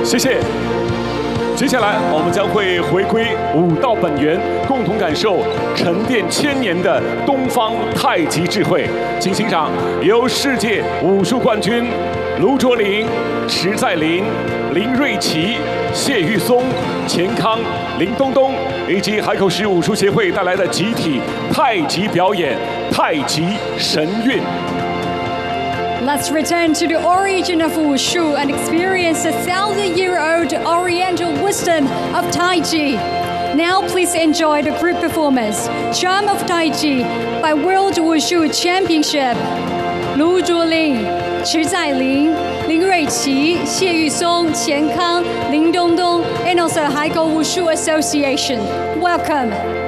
谢谢。接下来，我们将会回归武道本源，共同感受沉淀千年的东方太极智慧。请欣赏由世界武术冠军卢卓林、池在林、林瑞琪、谢玉松、钱康、林东东以及海口市武术协会带来的集体太极表演《太极神韵》。 Let's return to the origin of Wushu and experience the 1,000-year-old Oriental wisdom of Tai Chi. Now please enjoy the group performance, Charm of Tai Chi by World Wushu Championship. Lu Zhuolin, Chi Zailin, Lin Ruiqi, Xie Yusong, Qian Kang, Lin Dongdong, and also Haikou Wushu Association. Welcome.